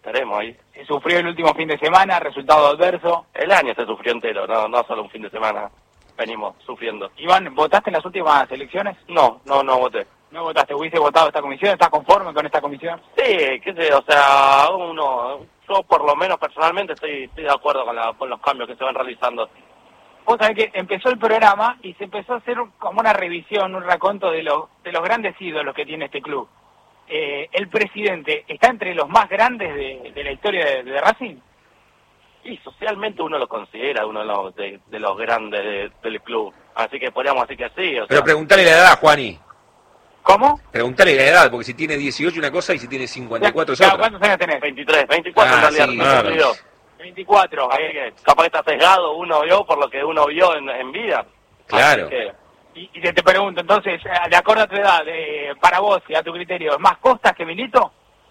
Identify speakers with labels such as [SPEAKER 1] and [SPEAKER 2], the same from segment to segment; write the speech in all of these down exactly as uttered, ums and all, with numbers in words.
[SPEAKER 1] estaremos ahí.
[SPEAKER 2] Se sufrió el último fin de semana, resultado adverso.
[SPEAKER 1] El año se sufrió entero, no, no solo un fin de semana. Venimos sufriendo.
[SPEAKER 2] Iván, ¿votaste en las últimas elecciones?
[SPEAKER 1] No, no, no voté.
[SPEAKER 2] ¿No votaste? ¿Hubiese votado esta comisión? ¿Estás conforme con esta comisión?
[SPEAKER 1] Sí, qué sé, o sea, uno, yo por lo menos personalmente estoy, estoy de acuerdo con, la, con los cambios que se van realizando.
[SPEAKER 2] Vos sabés que empezó el programa y se empezó a hacer como una revisión, un raconto de los, de los grandes ídolos que tiene este club. Eh, ¿El presidente está entre los más grandes de, de la historia de, de Racing?
[SPEAKER 1] Y socialmente uno lo considera uno de los, de, de los grandes de, del club. Así que podríamos decir que sí. O sea,
[SPEAKER 3] pero preguntale la edad, Juani.
[SPEAKER 2] ¿Cómo?
[SPEAKER 3] Preguntale la edad, porque si tiene dieciocho una cosa y si tiene cincuenta y cuatro es
[SPEAKER 2] ya,
[SPEAKER 3] otra.
[SPEAKER 2] ¿Cuántos años tenés?
[SPEAKER 1] veintitrés, veinticuatro
[SPEAKER 3] Ah,
[SPEAKER 1] en realidad.
[SPEAKER 3] sí,
[SPEAKER 1] no
[SPEAKER 3] claro.
[SPEAKER 1] se olvidó.
[SPEAKER 2] veinticuatro.
[SPEAKER 1] Así que capaz que está sesgado, uno vio por lo que uno vio en, en vida.
[SPEAKER 3] Claro.
[SPEAKER 1] Así que,
[SPEAKER 2] Y, y te, te pregunto, entonces, de acuerdo a tu edad, eh, para vos y a tu criterio, ¿es más Costas que Milito?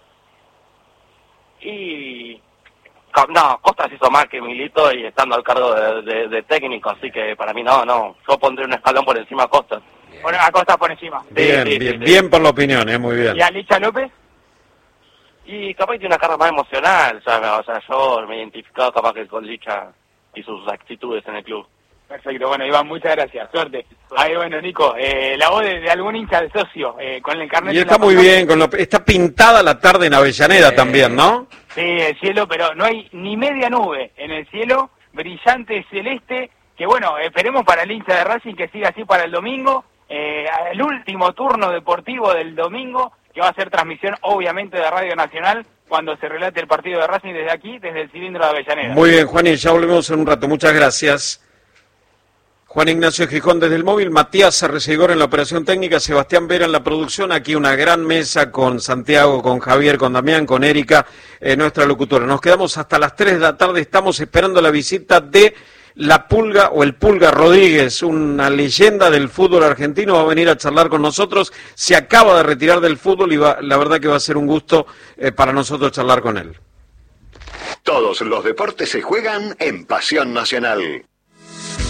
[SPEAKER 1] y no, Costas hizo más que Milito y estando al cargo de, de, de técnico, así que para mí no, no. Yo pondré un escalón por encima a Costas.
[SPEAKER 2] Bueno, a Costas por encima.
[SPEAKER 4] Bien,
[SPEAKER 1] sí,
[SPEAKER 4] bien,
[SPEAKER 1] sí, sí.
[SPEAKER 4] bien por la opinión, eh, muy bien.
[SPEAKER 2] ¿Y a Licha López?
[SPEAKER 1] Y capaz que tiene una carga más emocional, ¿sabes? O sea, yo me he identificado capaz que con Licha y sus actitudes en el club.
[SPEAKER 2] Perfecto, bueno, Iván, muchas gracias, suerte. Ahí, bueno, Nico, eh, la voz de, de algún hincha de socio, eh, con el carnet.
[SPEAKER 4] Y
[SPEAKER 2] en
[SPEAKER 4] está
[SPEAKER 2] la
[SPEAKER 4] muy
[SPEAKER 2] mano.
[SPEAKER 4] bien, con lo, está pintada la tarde en Avellaneda
[SPEAKER 2] Eh,
[SPEAKER 4] también, ¿no?
[SPEAKER 2] Sí, el cielo, pero no hay ni media nube en el cielo, brillante celeste, que bueno, esperemos para el hincha de Racing que siga así para el domingo, eh, el último turno deportivo del domingo, que va a ser transmisión obviamente de Radio Nacional, cuando se relate el partido de Racing desde aquí, desde el cilindro de Avellaneda.
[SPEAKER 4] Muy bien, Juan, y ya volvemos en un rato. Muchas gracias. Juan Ignacio Gijón desde el móvil, Matías Arrecegor en la operación técnica, Sebastián Vera en la producción, aquí una gran mesa con Santiago, con Javier, con Damián, con Erika, eh, nuestra locutora. Nos quedamos hasta las tres de la tarde, estamos esperando la visita de La Pulga o el Pulga Rodríguez, una leyenda del fútbol argentino, va a venir a charlar con nosotros, se acaba de retirar del fútbol y va, la verdad que va a ser un gusto eh, para nosotros charlar con él.
[SPEAKER 5] Todos los deportes se juegan en Pasión Nacional.